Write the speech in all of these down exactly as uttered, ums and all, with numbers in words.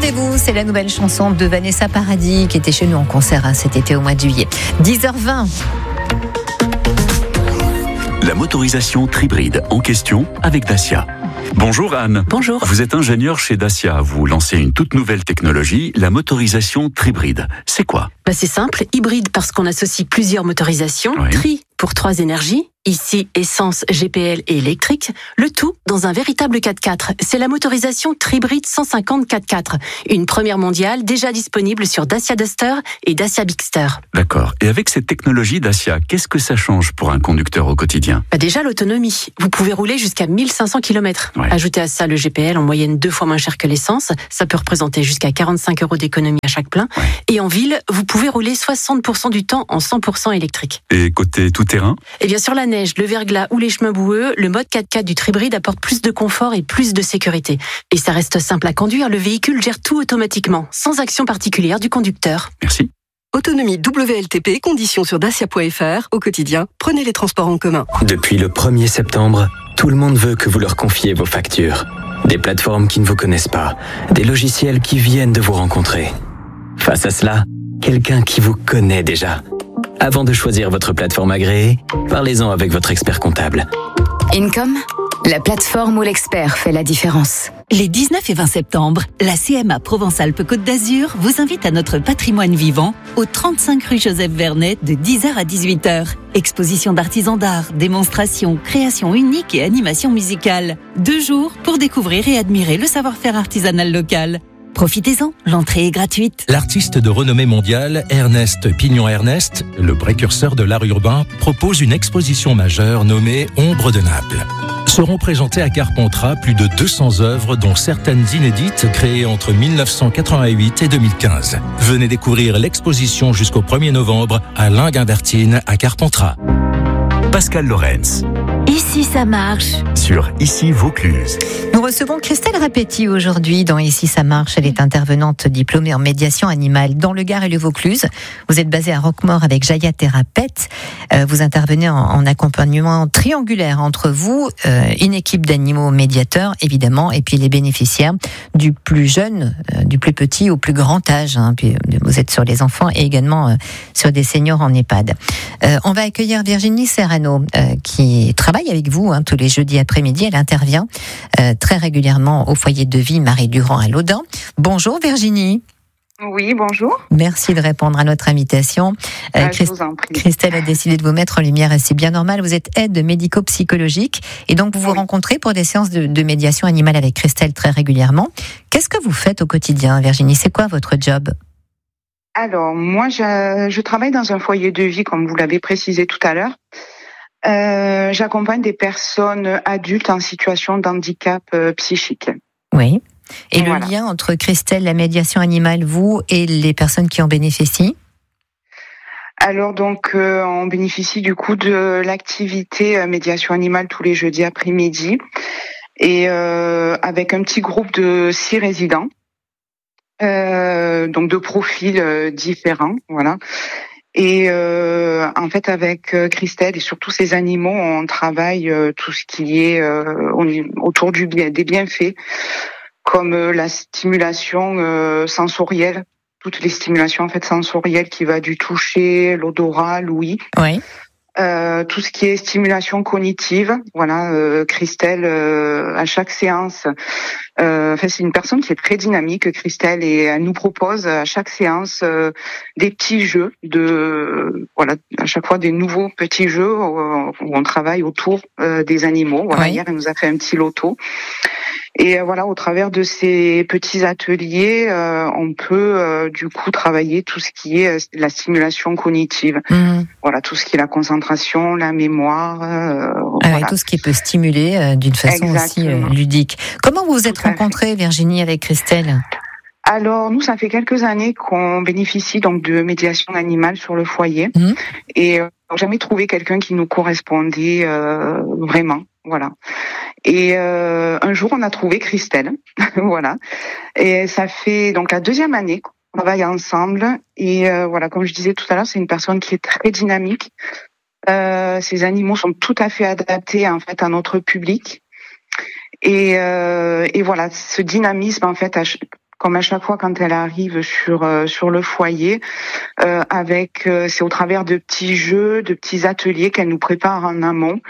Rendez-vous, c'est la nouvelle chanson de Vanessa Paradis qui était chez nous en concert hein, cet été au mois de juillet. dix heures vingt. La motorisation Tribride en question avec Dacia. Bonjour Anne. Bonjour. Vous êtes ingénieur chez Dacia. Vous lancez une toute nouvelle technologie, la motorisation Tribride. C'est quoi ? Bah c'est simple, hybride parce qu'on associe plusieurs motorisations. Oui. Tri pour trois énergies. Ici, essence, G P L et électrique. Le tout dans un véritable quatre-quatre. C'est la motorisation Tribride cent cinquante quatre-quatre. Une première mondiale déjà disponible sur Dacia Duster et Dacia Bigster. D'accord. Et avec cette technologie Dacia, qu'est-ce que ça change pour un conducteur au quotidien ? Bah déjà l'autonomie. Vous pouvez rouler jusqu'à mille cinq cents kilomètres. Ouais. Ajoutez à ça le G P L en moyenne deux fois moins cher que l'essence. Ça peut représenter jusqu'à quarante-cinq euros d'économie à chaque plein. Ouais. Et en ville, vous pouvez rouler soixante pour cent du temps en cent pour cent électrique. Et côté tout-terrain ? Et bien sur la neige, le verglas ou les chemins boueux, le mode quatre-quatre du Tribride apporte plus de confort et plus de sécurité. Et ça reste simple à conduire, le véhicule gère tout automatiquement, sans action particulière du conducteur. Merci. Autonomie W L T P, conditions sur dacia point f r. Au quotidien, prenez les transports en commun. Depuis le premier septembre, tout le monde veut que vous leur confiez vos factures. Des plateformes qui ne vous connaissent pas, des logiciels qui viennent de vous rencontrer. Face à cela, quelqu'un qui vous connaît déjà. Avant de choisir votre plateforme agréée, parlez-en avec votre expert comptable. Income, la plateforme où l'expert fait la différence. Les dix-neuf et vingt septembre, la C M A Provence-Alpes-Côte d'Azur vous invite à notre patrimoine vivant au trente-cinq rue Joseph Vernet de dix heures à dix-huit heures. Exposition d'artisans d'art, démonstrations, créations uniques et animations musicales. Deux jours pour découvrir et admirer le savoir-faire artisanal local. Profitez-en, l'entrée est gratuite. L'artiste de renommée mondiale, Ernest Pignon-Ernest, le précurseur de l'art urbain, propose une exposition majeure nommée Ombre de Naples. Seront présentées à Carpentras plus de deux cents œuvres, dont certaines inédites, créées entre mille neuf cent quatre-vingt-huit et deux mille quinze. Venez découvrir l'exposition jusqu'au premier novembre à Linguimbertine à Carpentras. Pascal Lorenz. Ici ça marche. Sur Ici Vaucluse. Nous recevons Christelle Rapetti aujourd'hui dans Ici ça marche. Elle est intervenante diplômée en médiation animale dans le Gard et le Vaucluse. Vous êtes basée à Roquemaure avec Jaya Thérapeute. Euh, vous intervenez en, en accompagnement triangulaire entre vous, euh, une équipe d'animaux médiateurs évidemment, et puis les bénéficiaires du plus jeune, euh, du plus petit au plus grand âge. Hein. Puis vous êtes sur les enfants et également euh, sur des seniors en EHPAD. Euh, on va accueillir Virginie Serrano euh, qui travaille avec vous hein, tous les jeudis après-midi. Elle intervient euh, très régulièrement au foyer de vie Marie Durand à Laudun. Bonjour Virginie. Oui, bonjour. Merci de répondre à notre invitation. Euh, Christ- je vous en prie. Christelle a décidé de vous mettre en lumière et c'est bien normal. Vous êtes aide médico-psychologique et donc vous vous Oui. rencontrez pour des séances de, de médiation animale avec Christelle très régulièrement. Qu'est-ce que vous faites au quotidien, Virginie ? C'est quoi votre job ? Alors, moi, je, je travaille dans un foyer de vie, comme vous l'avez précisé tout à l'heure. Euh, j'accompagne des personnes adultes en situation de handicap euh, psychique. Oui. Et Voilà. le lien entre Christelle, la médiation animale, vous et les personnes qui en bénéficient ? Alors, donc, euh, on bénéficie du coup de l'activité euh, médiation animale tous les jeudis après-midi et euh, avec un petit groupe de six résidents, euh, donc de profils euh, différents, voilà. Et euh, en fait, avec euh, Christelle et surtout ses animaux, on travaille euh, tout ce qui est euh, on est autour du bien, des bienfaits, comme euh, la stimulation euh, sensorielle, toutes les stimulations en fait sensorielles qui va du toucher, l'odorat, l'ouïe. Oui. Euh, tout ce qui est stimulation cognitive, voilà, euh, Christelle euh, à chaque séance, euh, enfin, c'est une personne qui est très dynamique, Christelle, et elle nous propose à chaque séance euh, des petits jeux, de voilà, à chaque fois des nouveaux petits jeux où, où on travaille autour euh, des animaux. Voilà, Oui. hier elle nous a fait un petit loto. Et euh, voilà, au travers de ces petits ateliers, euh, on peut euh, du coup travailler tout ce qui est euh, la stimulation cognitive. Mmh. Voilà, tout ce qui est la concentration, la mémoire. Euh, Ah voilà. ouais, tout ce qui peut stimuler euh, d'une façon aussi euh, Exactement. ludique. Comment vous vous êtes Tout à fait. rencontrée, Virginie, avec Christelle ? Alors nous, ça fait quelques années qu'on bénéficie donc de médiation animale sur le foyer, Mhm. et euh, on n'a jamais trouvé quelqu'un qui nous correspondait euh, vraiment. Voilà. Et euh, un jour, on a trouvé Christelle, voilà. Et ça fait donc la deuxième année qu'on travaille ensemble. Et euh, voilà, comme je disais tout à l'heure, c'est une personne qui est très dynamique. Euh, ces animaux sont tout à fait adaptés en fait à notre public. Et, euh, et voilà, ce dynamisme en fait, à ch- comme à chaque fois quand elle arrive sur euh, sur le foyer, euh, avec euh, c'est au travers de petits jeux, de petits ateliers qu'elle nous prépare en amont.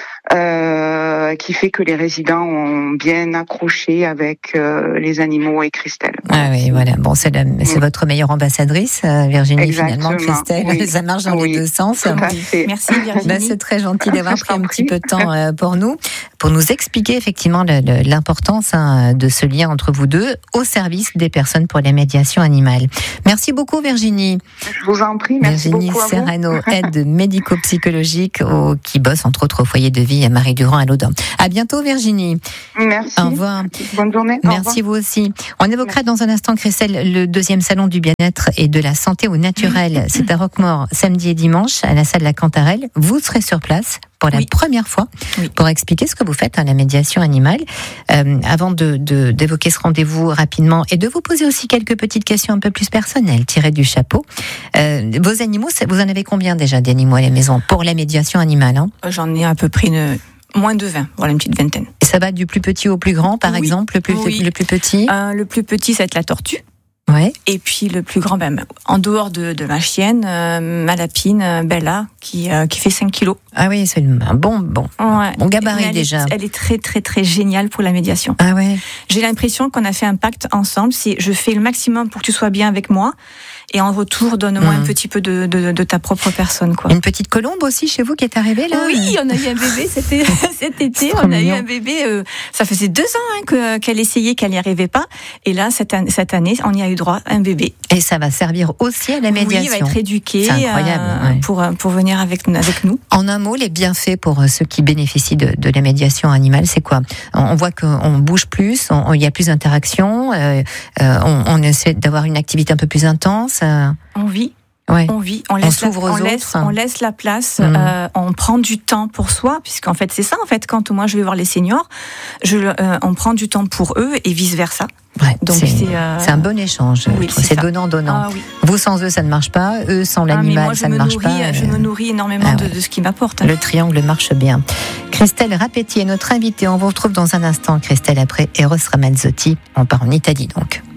Euh, qui fait que les résidents ont bien accroché avec euh, les animaux et Christelle. Ah oui, voilà. Bon, c'est, la, c'est votre meilleure ambassadrice, euh, Virginie, Exactement, finalement, Christelle. oui. Ça marche dans oui, les deux sens. Merci Virginie. Ben, c'est très gentil d'avoir pris un petit peu de temps euh, pour nous, pour nous expliquer effectivement le, le, l'importance hein, de ce lien entre vous deux au service des personnes pour la médiation animale. Merci beaucoup Virginie. Je vous en prie, merci Virginie beaucoup à Serrano, vous. aide médico-psychologique au, qui bosse entre autres au foyer de vie à Marie-Durand à Laudun. À bientôt Virginie. Merci. Au revoir. Bonne journée. Merci vous aussi. On évoquera dans un instant, Christelle, le deuxième salon du bien-être et de la santé au naturel. C'est à Roquemaure, samedi et dimanche, à la salle La Cantarelle. Vous serez sur place pour la oui. première fois oui. pour expliquer ce que vous faites à la médiation animale. Euh, avant de, de, d'évoquer ce rendez-vous rapidement et de vous poser aussi quelques petites questions un peu plus personnelles, tirées du chapeau. Euh, vos animaux, vous en avez combien déjà d'animaux à la maison pour la médiation animale hein J'en ai à peu près une... moins de vingt, voilà une petite vingtaine. Et ça va du plus petit au plus grand, par oui. exemple, le plus, oui. le plus petit euh, Le plus petit, ça va être la tortue. Ouais. Et puis le plus grand, ben, en dehors de, de ma chienne, euh, ma lapine, euh, Bella, qui, euh, qui fait cinq kilos. Ah oui, c'est un bon, bon, ouais. bon gabarit elle déjà. Est, elle est très, très, très géniale pour la médiation. Ah ouais. J'ai l'impression qu'on a fait un pacte ensemble. C'est je fais le maximum pour que tu sois bien avec moi. Et en retour, donne-moi mmh. un petit peu de, de, de ta propre personne, quoi. Une petite colombe aussi chez vous qui est arrivée là. Oui, on a eu un bébé cet, cet été. On a mignon. eu un bébé. Euh, ça faisait deux ans hein, que, qu'elle essayait, qu'elle n'y arrivait pas. Et là, cette, cette année, on y a eu droit à un bébé. Et ça va servir aussi à la médiation. Oui, il va être éduqué. C'est incroyable. Euh, ouais. pour, pour venir avec, avec nous. En un mot, les bienfaits pour ceux qui bénéficient de, de la médiation animale, c'est quoi ? On voit qu'on bouge plus, il y a plus d'interaction, euh, euh, on, on essaie d'avoir une activité un peu plus intense. Euh... On vit. Ouais. On vit, on laisse, on s'ouvre la, aux on, laisse autres. on laisse la place, mmh. euh, on prend du temps pour soi, puisqu'en fait c'est ça en fait. Quand moi je vais voir les seniors, je, euh, on prend du temps pour eux et vice versa. Ouais, donc c'est, c'est, euh... c'est un bon échange. Oui, c'est c'est donnant donnant. Ah, oui. Vous sans eux ça ne marche pas, eux sans l'animal ah, moi, ça ne marche nourris, pas. Je euh... me nourris énormément ah, de, de ce qui m'apporte. Le triangle marche bien. Christelle Rapetti est notre invitée. On vous retrouve dans un instant, Christelle, après Eros Ramazzotti. On part en Italie donc.